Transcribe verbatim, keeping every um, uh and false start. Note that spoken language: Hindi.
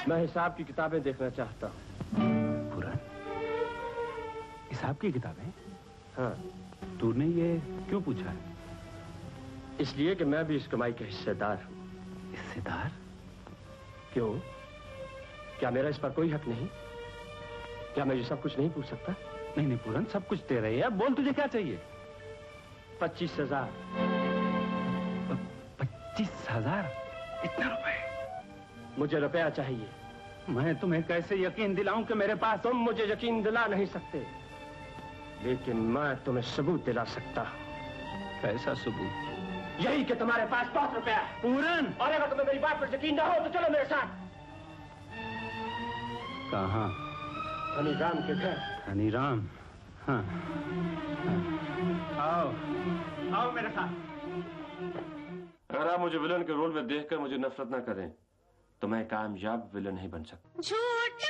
मैं हिसाब की किताबें देखना चाहता हूँ। पूरन, हिसाब की किताबें? हाँ। तूने ये क्यों पूछा है? इसलिए कि मैं भी इस कमाई का हिस्सेदार हूँ। हिस्सेदार? क्यों? क्या मेरा इस पर कोई हक नहीं? क्या मैं ये सब कुछ नहीं पूछ सकता? नहीं नहीं पूरन, सब कुछ दे रही है। बोल, तुझे क्या चाहिए? पच्चीस हजार। पच्चीस हजार? इतना रुपए? मुझे रुपया चाहिए। मैं तुम्हें कैसे यकीन दिलाऊं कि मेरे पास? तुम मुझे यकीन दिला नहीं सकते, लेकिन मैं तुम्हें सबूत दिला सकता हूँ। कैसा सबूत? यही कि तुम्हारे पास बहुत रुपया है। पूरन! और अगर तुम्हें मेरी बात पर यकीन ना हो तो चलो मेरे साथ। कहाँ? धनीराम के घर। धनीराम? हाँ, हाँ। आओ, आओ मेरे साथ। अगर आप मुझे विलन के रोल में देखकर मुझे नफरत ना करें तो मैं कामयाब विलन नहीं बन सकता। झूठ